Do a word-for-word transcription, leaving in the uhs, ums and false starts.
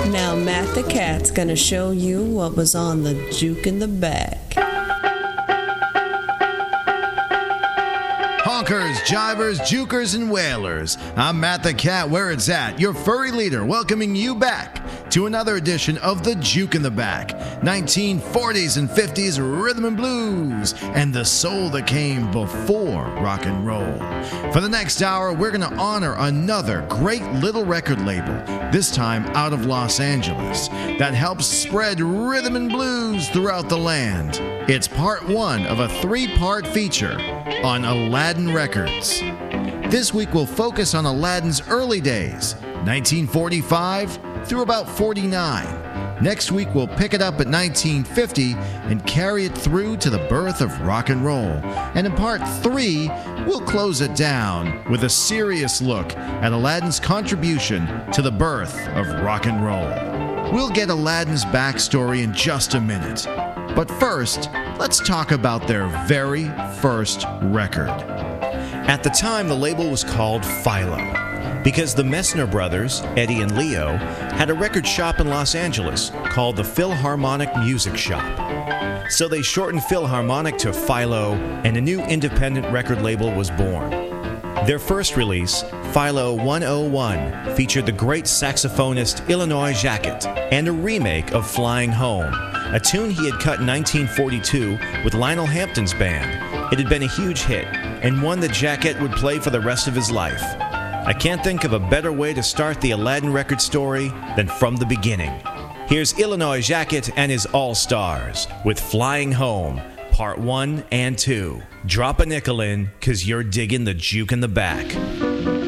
Now Matt the Cat's gonna show you what was on the juke in the back. Honkers, jivers, jukers, and whalers. I'm Matt the Cat, where it's at, your furry leader, welcoming you back to another edition of the Juke in the Back. nineteen forties and fifties rhythm and blues, and the soul that came before rock and roll. For the next hour, we're going to honor another great little record label, this time out of Los Angeles, that helps spread rhythm and blues throughout the land. It's part one of a three-part feature on Aladdin Records. This week we'll focus on Aladdin's early days, nineteen forty-five through about forty-nine. Next week we'll pick it up at nineteen fifty and carry it through to the birth of rock and roll. And in part three, we'll close it down with a serious look at Aladdin's contribution to the birth of rock and roll. We'll get Aladdin's backstory in just a minute. But first, let's talk about their very first record. At the time, the label was called Philo, because the Messner brothers, Eddie and Leo, had a record shop in Los Angeles called the Philharmonic Music Shop. So they shortened Philharmonic to Philo, and a new independent record label was born. Their first release, Philo one oh one, featured the great saxophonist Illinois Jacquet and a remake of Flying Home, a tune he had cut in nineteen forty-two with Lionel Hampton's band. It had been a huge hit, and one that Jacquet would play for the rest of his life. I can't think of a better way to start the Aladdin record story than from the beginning. Here's Illinois Jacquet and his All-Stars with Flying Home, Part one and two. Drop a nickel in, 'cause you're digging the juke in the back.